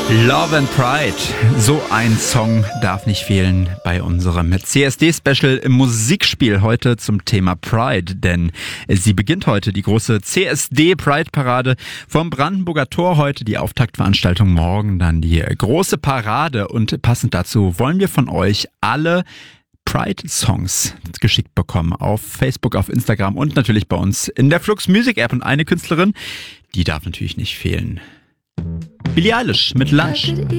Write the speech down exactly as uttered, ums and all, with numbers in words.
Love and Pride, so ein Song darf nicht fehlen bei unserem C S D-Special im Musikspiel heute zum Thema Pride, denn sie beginnt heute, die große C S D-Pride-Parade vom Brandenburger Tor, heute die Auftaktveranstaltung, morgen dann die große Parade und passend dazu wollen wir von euch alle Pride-Songs geschickt bekommen auf Facebook, auf Instagram und natürlich bei uns in der Flux Music App und eine Künstlerin, die darf natürlich nicht fehlen. Billie Eilish mit Lunch.